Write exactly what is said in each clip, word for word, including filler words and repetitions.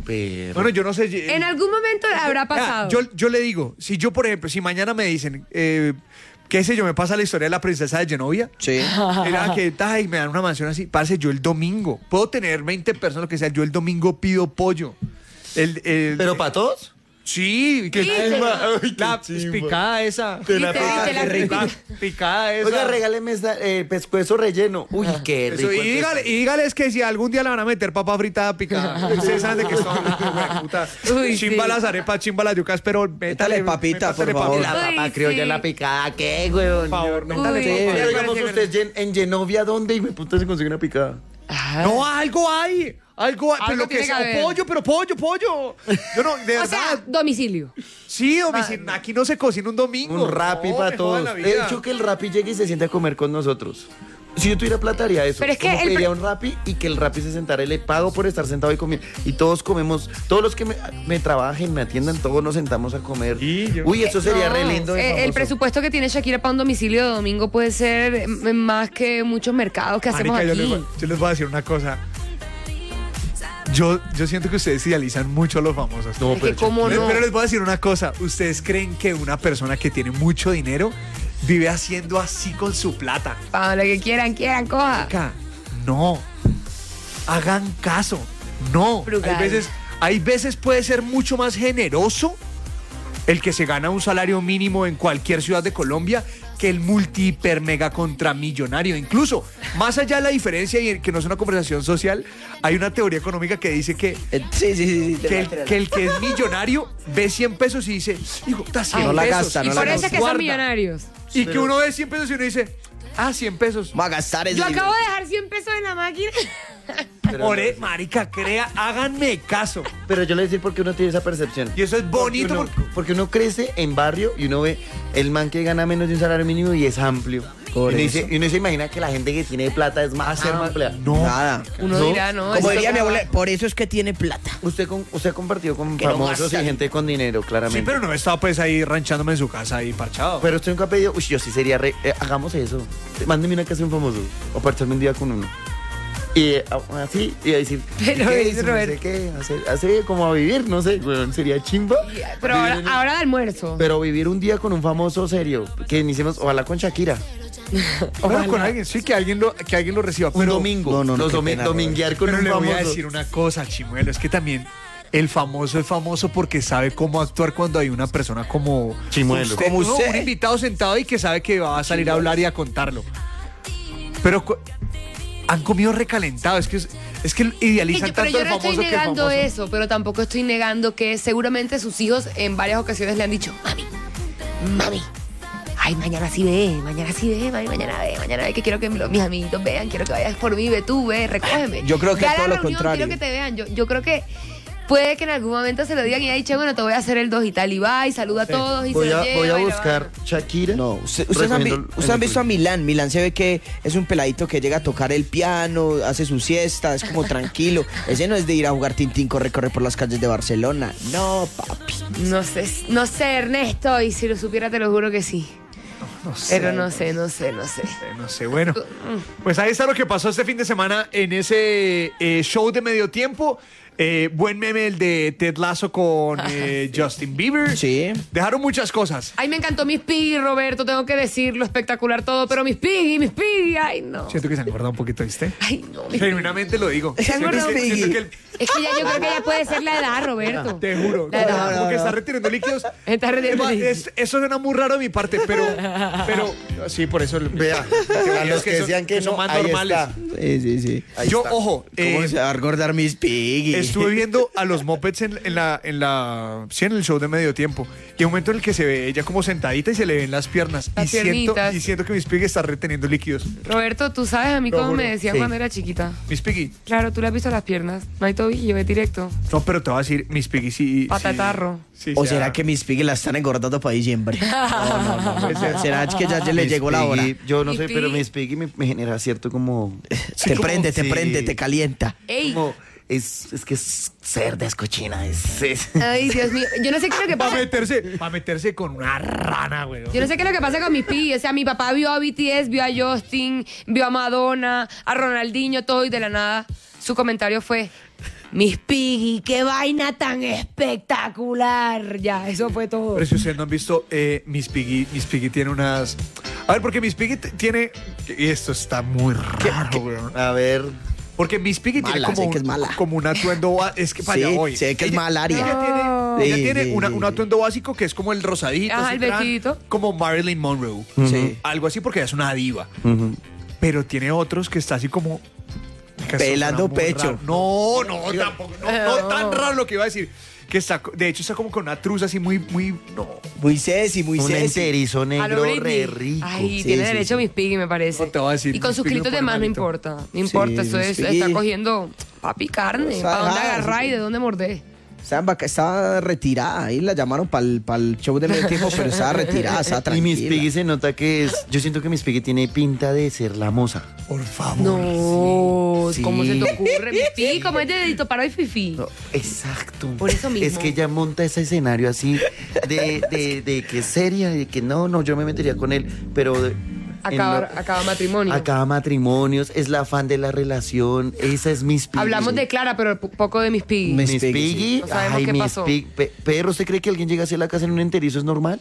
perro. Bueno, yo no sé. En algún momento habrá pasado. Yo, yo le digo, si yo, por ejemplo, si mañana me dicen, eh, qué sé yo, me pasa la historia de la princesa de Genovia. Sí. Era que ay, me dan una mansión así. Parce, yo el domingo, puedo tener veinte personas, lo que sea, yo el domingo pido pollo. El, el, ¿Pero para todos? Sí, que chimba. Ay, qué la chimba. picada esa. De la Viste, viste, la picada. La picada esa. Oiga, regáleme esta, eh, pescuezo relleno. Uy, qué rico. Eso, y, dígale, y dígales que si algún día le van a meter papa fritada picada, ustedes saben de qué son. Puta. Uy, Chimba sí. las arepas, chimba las yucas, pero métale papita, por métale favor. papita. La Uy, papa criolla, sí. la picada, ¿qué, weón? Por favor, Uy, métale sí. papita. Pero Me digamos, parece usted Gen- en Genovia, ¿dónde? Y me puta se consigue una picada. Ah. No, algo hay. Algo hay. Pero Algo lo que tiene sea, que haber. pollo, pero pollo, pollo. Yo no, de O verdad. sea, domicilio. Sí, domicilio. Aquí no se cocina un domingo. Un rapi No, para me jodan todos. la He vida. hecho que el rapi llegue y se siente a comer con nosotros. Si yo tuviera plata, haría eso. Pero es que Como el pediría pre- un rapi y que el rapi se sentara y le pago por estar sentado y comer. Y todos comemos, todos los que me, me trabajen, me atiendan, todos nos sentamos a comer. Y yo- Uy, eso sería No, re lindo. de eh, el famoso. presupuesto que tiene Shakira para un domicilio de domingo puede ser eh, más que muchos mercados que hacemos Marica, yo les, aquí. voy, yo les voy a decir una cosa. Yo, yo siento que ustedes idealizan mucho a los famosos. No, Es que cómo Pero- no. Pero les voy a decir una cosa. ¿Ustedes creen que una persona que tiene mucho dinero vive haciendo así con su plata? Para lo que quieran, quieran, coja. Marica, no. Hagan caso. No. Frugal. Hay veces, hay veces puede ser mucho más generoso el que se gana un salario mínimo en cualquier ciudad de Colombia que el multi hiper mega contramillonario. Incluso, más allá de la diferencia y que no es una conversación social, hay una teoría económica que dice que, Eh, Sí, sí, sí. sí, que, el, que el que es millonario ve cien pesos y dice, hijo, está cien no la pesos. gasta, y no Y la se por los eso es que guarda. son millonarios. Y que uno ve cien pesos y uno dice, ah, cien pesos. Va a gastar ese Yo dinero. acabo de dejar cien pesos en la máquina. Ore, marica, crea, háganme caso. Pero yo le voy a decir por qué uno tiene esa percepción. Y eso es bonito. Porque uno, porque- porque uno crece en barrio y uno ve el man que gana menos de un salario mínimo y es amplio. Por y, uno eso. dice, y uno se imagina que la gente que tiene plata es más Hacer más- amplia. No. Nada. Uno ¿No? dirá, no. Como eso diría mi no- abuela, por eso es que tiene plata. Usted, con, usted ha compartido con Que no famosos gastan. y gente con dinero, claramente. Sí, pero no he estado pues ahí ranchándome en su casa ahí parchado. Pero usted nunca ha pedido, uy, yo sí sería re, eh, hagamos eso. Mándeme una casa de un famoso o parcharme un día con uno. Y eh, así, y a decir, Pero ¿qué es, hizo? No Robert. sé qué, hacer, hacer como a vivir, no sé, weón, sería chimba. Pero ahora, Vivir en- ahora de almuerzo. Pero vivir un día con un famoso serio, que iniciemos, ojalá con Shakira. Bueno, con alguien, sí, que alguien lo, que alguien lo reciba. Un Pero, domingo. no, no, no, Los qué domi- pena, dominguear con pero un le voy famoso. a decir una cosa, Chimuelo, es que también el famoso es famoso porque sabe cómo actuar cuando hay una persona como Chimuelo. usted, Como ¿no? usted. Un invitado sentado y que sabe que va a salir a hablar y a contarlo. Pero cu- han comido recalentado, es que es, es que Sí, idealizan yo- pero tanto yo el no famoso estoy que el negando famoso. eso, pero tampoco estoy negando que seguramente sus hijos en varias ocasiones le han dicho, mami, mami, ay, mañana sí ve, mañana sí ve, mami, mañana ve, mañana ve que quiero que lo- mis amiguitos vean, quiero que vayas por mí, ve tú, ve, recógeme. Yo creo que Ya es la todo lo reunión, contrario. Quiero que te vean, yo, yo creo que puede que en algún momento se lo digan y ha dicho, bueno, te voy a hacer el dos y tal, y va, y saluda a todos, y Voy se a, lo lleva, voy a y lo buscar va. Shakira. No, usted- ustedes han, vi- recogiendo el- ustedes han el- visto a Milán. Milán se ve que es un peladito que llega a tocar el piano, hace su siesta, es como tranquilo. Ese no es de ir a jugar tintín, corre, corre por las calles de Barcelona. No, papi. No sé, no sé, Ernesto, y si lo supiera te lo juro que sí. No sé, Pero no sé, no sé, no sé. eh, no sé, bueno. Pues ahí está lo que pasó este fin de semana en ese eh, show de medio tiempo. Eh, buen meme el de Ted Lasso con eh, Justin Bieber. Sí. Dejaron muchas cosas. Ay, me encantó Miss Piggy, Roberto, tengo que decirlo, espectacular todo, pero Miss Piggy, Miss Piggy, ay, no. Siento que se han acordado un poquito, ¿viste? Ay, no. Miss Piggy. Genuinamente lo digo. Se han Siento acordado. que- siento que el- Es que ya yo creo que ya puede ser la edad, Roberto. Te juro. La edad. Como que está retirando líquidos. Está retirando Es- líquidos. es- eso suena muy raro de mi parte, pero. Pero. Sí, por eso. Vea, a los que son- decían que son no, más ahí normales. está. Sí, sí, sí. Ahí Yo, está. ojo. ¿Cómo eh, se va a recordar mis piggy? Estuve viendo a los Muppets en, en la, en la, sí, en el show de medio tiempo. Y hay un momento en el que se ve ella como sentadita y se le ven las piernas. Las y, siento, piernitas. y siento que Miss Piggy está reteniendo líquidos. Roberto, tú sabes a mí Lo cómo juro. me decían Sí. cuando era chiquita. Miss Piggy. Claro, tú le has visto las piernas. No hay tobillo, es directo. No, pero te voy a decir, Miss Piggy sí. sí- Patatarro. sí, ¿O sea- será que mis piggy la están engordando para diciembre? No, no, no. puede ser. ¿Será que ya, ya le Miss llegó la hora? Piggy, Yo no Miss sé, pero Piggy. Miss Piggy me, me genera cierto como... te como- prende, te sí. prende, te calienta. ¡Ey! como es, es que es cerda, es cochina, es... es- Ay, Dios mío. Yo no sé qué es lo que Va a pasa. meterse, va a meterse con una rana, güey. Yo no sé qué es lo que pasa con mis pibes. O sea, mi papá vio a B T S, vio a Justin, vio a Madonna, a Ronaldinho, todo y de la nada. Su comentario fue: Miss Piggy, qué vaina tan espectacular. Ya, eso fue todo. Pero si ustedes no han visto, eh, Miss Piggy, Miss Piggy tiene unas... A ver, porque Miss Piggy t- tiene... Y esto está muy raro, weón. A ver. Porque Miss Piggy Mala, tiene como, sé que es un, mala. como un atuendo... ba- Es que para Sí, allá voy. sé que es Ella- malaria. Ella tiene, Sí, ella tiene sí, una- sí, un sí. atuendo básico que es como el rosadito. Ajá, así, el tran, vestidito. Como Marilyn Monroe. Sí. Algo así porque ella es una diva. Ujú. Pero tiene otros que está así como... que esto Pelando suena muy pecho. raro. No, no, tampoco. No, no tan raro lo que iba a decir. Que está, de hecho, está como con una truza así muy, muy... No. Muy sexy, muy Un sexy. enterizo A lo negro Britney. re rico. Ay, Sí, tiene sí, derecho sí. Miss Piggy, me parece. No te voy a decir, y con Miss sus Piggy kilitos no de pone más no malito. importa. No importa, Sí, eso Miss es, Piggy. está cogiendo papi carne. Pues, ¿Para dónde ajá, agarrar sí. y de dónde morder? Estaba, en vaca- estaba retirada, ahí la llamaron para el show de medio tiempo, pero estaba retirada, estaba Y tranquila. Miss Piggy se nota que es... Yo siento que Miss Piggy tiene pinta de ser la moza. Por favor. No, Sí. ¿cómo se te ocurre? Miss Piggy, como es de dedito paro y fifi. No, exacto. Por eso mismo. Es que ella monta ese escenario así de, de, de que es seria, de que no, no, yo me metería con él, pero... de- en Acaba, lo- acaba matrimonio. Acaba matrimonios, es la fan de la relación, esa es Miss Piggy. Hablamos de Clara, pero p- poco de Miss Piggy. Miss Miss Piggy, Piggy, sí. No sabemos ay, qué Miss pasó. Piggy. Pe- Perro, ¿usted cree que alguien llega hacia la casa en un enterizo es normal?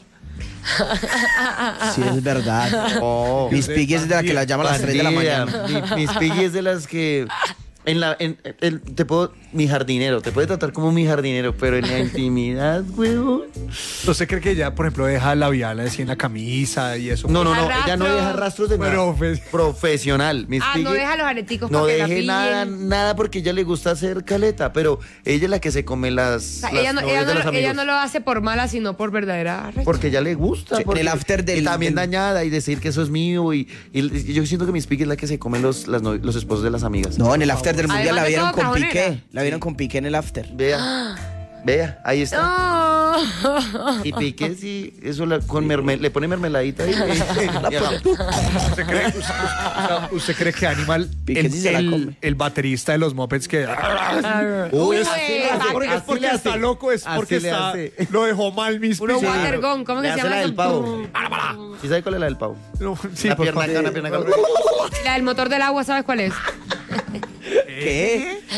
Sí, es verdad. Oh. Miss Piggy es de la que la llama a las tres de la Bandida. mañana. Mi- Miss Piggy es de las que en la en, el- te puedo mi jardinero, te puede tratar como mi jardinero, pero en la intimidad, huevón. ¿Usted cree que ella, por ejemplo, deja el labial así en la camisa y eso? No, no, no, Deja ella no rastros. deja rastros de nada. Profe- Profesional. Miss Ah, no Piggy deja los areticos no para que la deje nada, pillen. nada porque ella le gusta hacer caleta, pero ella es la que se come las, O sea, las ella, no, novias ella, de no, los ella amigos. no lo hace por mala, sino por verdadera arrecha. Porque ella le gusta. Sí, en porque- el after del- y también del- dañada y decir que eso es mío. Y, y- y yo siento que Miss Piggy es la que se come los, las no- los esposos de las amigas. No, en el after del mundial Además la de vieron todo, con cajonera. Piqué. La vieron con Piqué en el after. Vea, vea, ahí está. No. Y Piqué sí, eso la- con merme- le pone mermeladita ahí. y haga- ¿Usted cree, usted, usted- usted cree que Animal, Piqué el, sí se la el- come. el baterista de los Muppets que... Uy, así güey, le hace, Es porque, es así porque le está hace. loco, es Así porque le está, hace. lo dejó mal Miss Uno Piggy. watergón, ¿cómo que Le se hace llama la eso? del pavo. ¿Sí sabe cuál es la del pavo? No, sí, Una por pierna favor. acá, una pierna acá. La del motor del agua, ¿sabes cuál es? ¿Qué?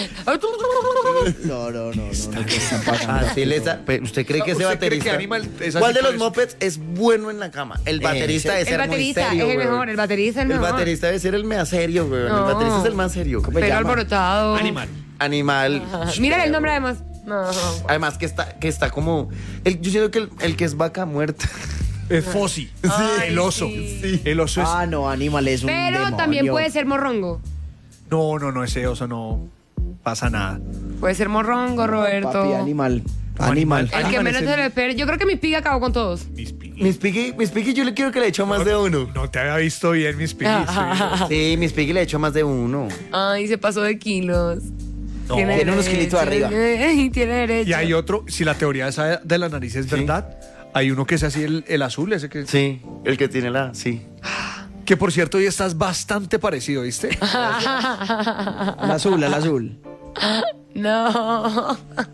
No, no, no, no, no, ¿qué está pasando? Así le sa- pe- ¿Usted cree que ese ¿Usted cree baterista? que Animal es así ¿Cuál de por los eso? Muppets es bueno en la cama? El baterista debe El ser muy baterista serio, es el weón. mejor, el baterista es el El mejor. baterista debe ser el más serio, weón. No. El baterista es el más serio. ¿Cómo se Pero llama? alborotado. Animal. Animal. Ajá. Mírale el nombre además. No, no. Además que está, que está como... el- yo siento que el, el que es vaca muerta. Es Fossi, Ay, el oso. sí. El oso es... Ah, no, Animal es un Pero demonio. también puede ser morrongo. No, no, no, ese oso no pasa nada. Puede ser morrongo, Roberto. Papi, Animal. Animal. Animal. El que Animal menos es se el- lo espere. Yo creo que mi piga acabó con todos. Miss Piggy. Miss Piggy, Miss Piggy yo le quiero que le eche más de uno. No te había visto bien, Miss Piggy. sí. Sí, Miss Piggy le echo más de uno. Ay, se pasó de kilos. No. Tiene unos derecho, kilitos arriba. Tiene, tiene derecho. Y hay otro, si la teoría esa de la nariz es verdad, hay uno que es así, el, el azul, ese que... Sí, el que tiene la... Sí. Que por cierto, hoy estás bastante parecido, ¿viste? Al azul, al azul. No.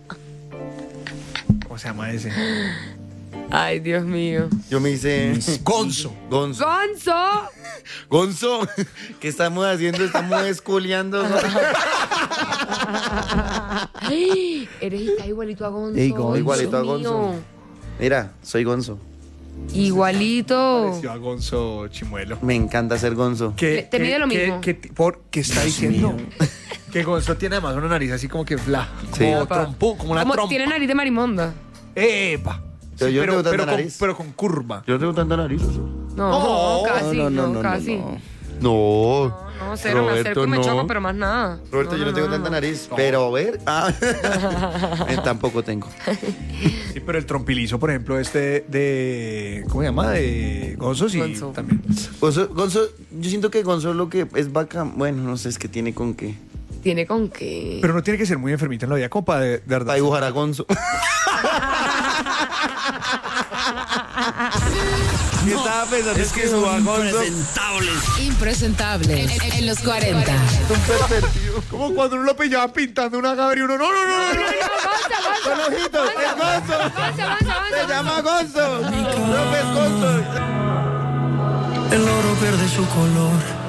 ¿Cómo se llama ese? Ay, Dios mío. Yo me hice... Gonzo. Gonzo. ¡Gonzo! Gonzo, ¿qué estamos haciendo? Estamos esculeando. Ay, eres está igualito a Gonzo. Ey, Gonzo. Dios Igualito a mío. Gonzo. Mira, soy Gonzo. Igualito. Pareció a Gonzo Chimuelo. Me encanta ser Gonzo. ¿Qué, Le- te mide lo mismo. ¿Qué, qué, por, ¿qué está diciendo? Que Gonzo tiene además una nariz así como que bla. Sí. Como, Epa. trompo, como una Como trompa. tiene nariz de marimonda. ¡Epa! Pero yo no tengo tanta pero, con, nariz. pero con curva. Yo no tengo tanta nariz. ¿o No, No, casi, no, no, no, no, casi. no. No. No, no, cero, me acerco y me choco, pero más nada. Roberto, yo no tengo tanta nariz. Pero a ver. Ah. Eh, tampoco tengo. Sí, pero el trompilizo, por ejemplo, este de... ¿Cómo se llama? De Gonzo, sí, Gonzo. también. Gonzo, Gonzo, yo siento que Gonzo lo que es vaca. Bueno, no sé, es que tiene con qué. ¿Tiene con qué? Pero no tiene que ser muy enfermita en la vida, como para de, de verdad. Para dibujar a Gonzo. ¿Qué estaba pensando? Es que su a Gonzo. Impresentable en, en los cuarenta. Un pervertido. Como cuando uno lo pillaba pintando una cabra y uno, no, no, no, no. Con ojitos, es Gonzo. Avanza, avanza, avanza. Se llama Gonzo. No es Gonzo. El oro pierde su color